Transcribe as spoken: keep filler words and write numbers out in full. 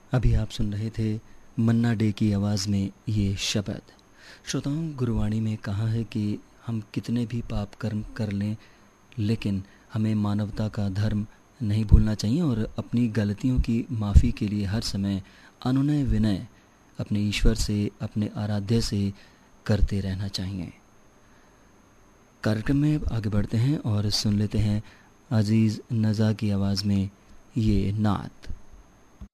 अभी आप सुन रहे थे मन्ना डे की आवाज़ में ये शब्द। श्रोताओं, गुरुवाणी में कहा है कि हम कितने भी पाप कर्म कर लें, लेकिन हमें मानवता का धर्म नहीं भूलना चाहिए और अपनी गलतियों की माफ़ी के लिए हर समय अनुनय विनय अपने ईश्वर से, अपने आराध्य से करते रहना चाहिए। कार्यक्रम में आगे बढ़ते हैं और सुन लेते हैं अजीज़ नज़ा की आवाज़ में ये नात।